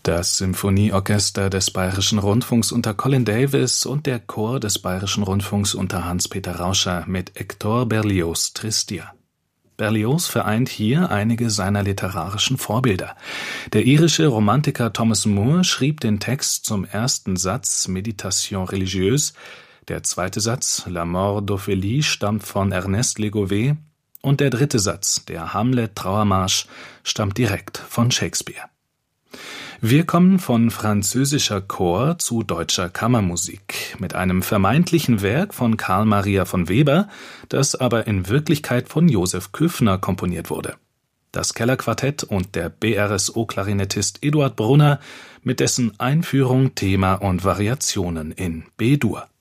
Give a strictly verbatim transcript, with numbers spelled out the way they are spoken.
Das Symphonieorchester des Bayerischen Rundfunks unter Colin Davis und der Chor des Bayerischen Rundfunks unter Hans-Peter Rauscher mit Hector Berlioz' Tristia. Berlioz vereint hier einige seiner literarischen Vorbilder. Der irische Romantiker Thomas Moore schrieb den Text zum ersten Satz Méditation religieuse, der zweite Satz La mort d'Ophélie stammt von Ernest Legouvé und der dritte Satz, der Hamlet-Trauermarsch, stammt direkt von Shakespeare. Wir kommen von französischer Chor zu deutscher Kammermusik mit einem vermeintlichen Werk von Karl Maria von Weber, das aber in Wirklichkeit von Joseph Küffner komponiert wurde. Das Kellerquartett und der B R S O-Klarinettist Eduard Brunner mit dessen Einführung, Thema und Variationen in B-Dur.